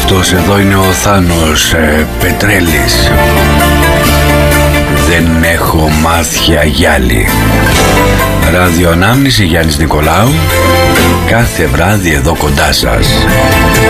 Αυτός εδώ είναι ο Θάνος Πετρέλης. Δεν έχω μάτια γυάλι. Ραδιοανάμνηση Γιάννης Νικολάου. Κάθε βράδυ εδώ κοντά σας.